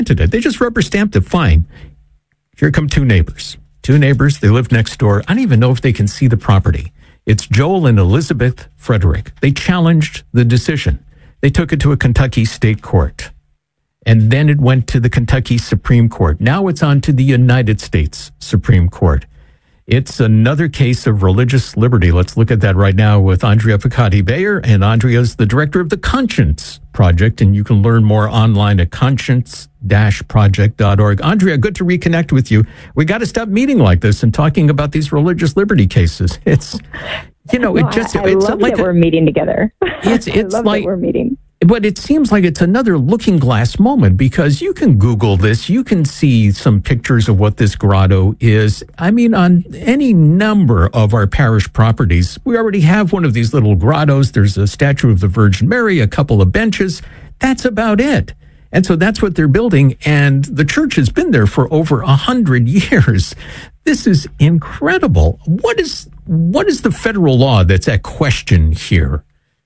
They just rubber stamped it. Fine. Here come two neighbors. They live next door. I don't even know if they can see the property. It's Joel and Elizabeth Frederick. They challenged the decision. They took it to a Kentucky state court. And then it went to the Kentucky Supreme Court. Now it's on to the United States Supreme Court. It's another case of religious liberty. Let's look at that right now with Andrea Piccotti-Bayer. And Andrea's the director of the Conscience Project. And you can learn more online at conscience-project.org. Andrea, good to reconnect with you. We got to stop meeting like this and talking about these religious liberty cases. It's, I love that we're meeting together. It's I love like that we're meeting. But it seems like it's another looking glass moment, because you can Google this. You can see some pictures of what this grotto is. I mean, on any number of our parish properties, we already have one of these little grottos. There's a statue of the Virgin Mary, a couple of benches. That's about it. And so that's what they're building. And the church has been there for over 100 years. This is incredible. What is the federal law that's at question here?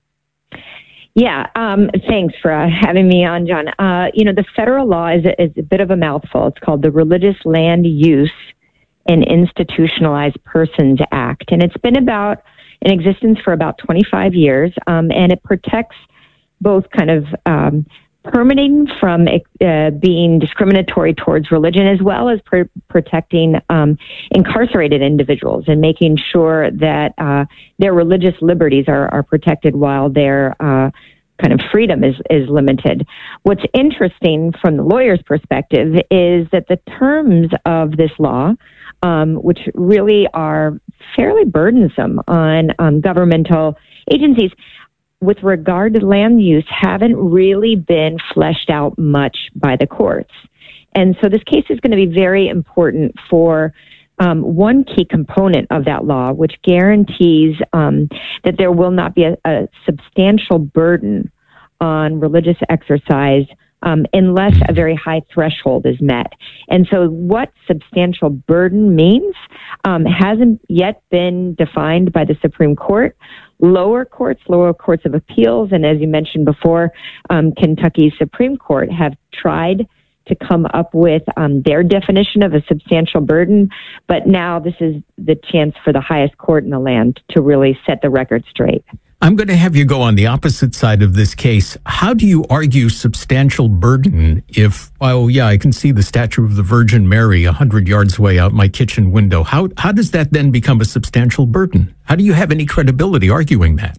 Yeah, thanks for having me on, John. The federal law is a bit of a mouthful. It's called the Religious Land Use and Institutionalized Persons Act, and it's been in existence for about 25 years, and it protects both kind of permitting from being discriminatory towards religion, as well as protecting incarcerated individuals and making sure that their religious liberties are protected while their kind of freedom is limited. What's interesting from the lawyer's perspective is that the terms of this law, which really are fairly burdensome on governmental agencies, with regard to land use, haven't really been fleshed out much by the courts. And so this case is going to be very important for one key component of that law, which guarantees that there will not be a substantial burden on religious exercise unless a very high threshold is met. And so what substantial burden means hasn't yet been defined by the Supreme Court. Lower courts of appeals, and as you mentioned before, Kentucky Supreme Court have tried to come up with their definition of a substantial burden, but now this is the chance for the highest court in the land to really set the record straight. I'm going to have you go on the opposite side of this case. How do you argue substantial burden if, I can see the statue of the Virgin Mary 100 yards away out my kitchen window. How does that then become a substantial burden? How do you have any credibility arguing that?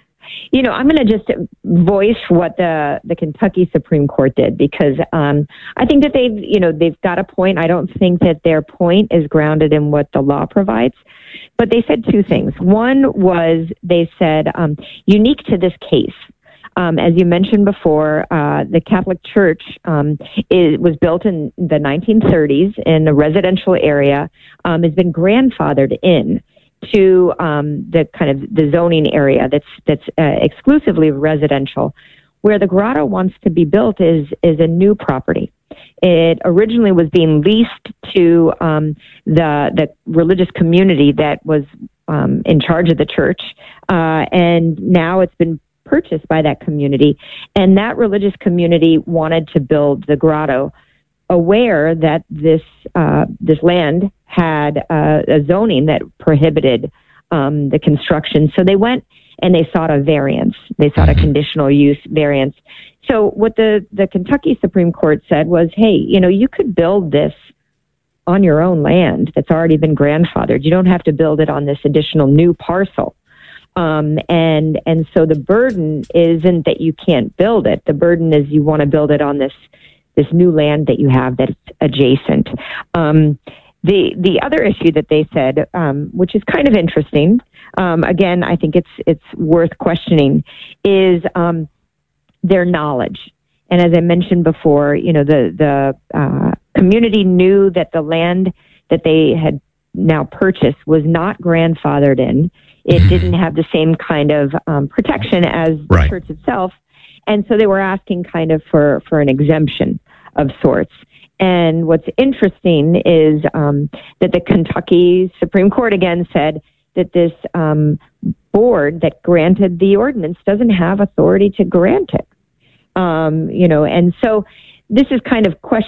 I'm going to just voice what the Kentucky Supreme Court did, because I think that they've got a point. I don't think that their point is grounded in what the law provides. But they said two things. One was they said, unique to this case, as you mentioned before, the Catholic Church was built in the 1930s in a residential area, has been grandfathered in to the kind of the zoning area that's exclusively residential. Where the grotto wants to be built is a new property. It originally was being leased to the religious community that was in charge of the church, and now it's been purchased by that community. And that religious community wanted to build the grotto, aware that this land had a zoning that prohibited the construction. So they went and they sought a variance. They sought a conditional use variance. So what the Kentucky Supreme Court said was, hey, you could build this on your own land that's already been grandfathered. You don't have to build it on this additional new parcel. And so the burden isn't that you can't build it. The burden is you want to build it on this new land that you have that's adjacent. The other issue that they said, which is kind of interesting, again, I think it's worth questioning, is their knowledge. And as I mentioned before, the community knew that the land that they had now purchased was not grandfathered in. It didn't have the same kind of protection as the church itself. And so they were asking kind of for an exemption of sorts. And what's interesting is that the Kentucky Supreme Court again said that this board that granted the ordinance doesn't have authority to grant it. And so this is kind of